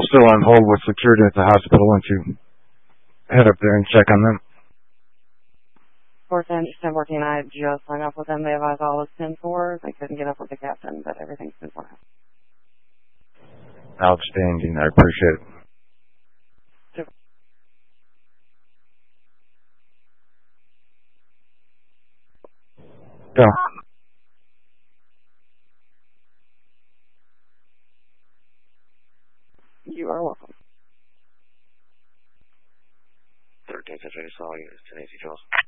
still on hold with security at the hospital. Why don't you head up there and check on them? 1014, I just hung up with them. They advised all was 10-4. They couldn't get up with the captain, but everything's been fine. Outstanding. I appreciate it. Super. Go. You are welcome. 13th Century Solid, 10 AC Charles.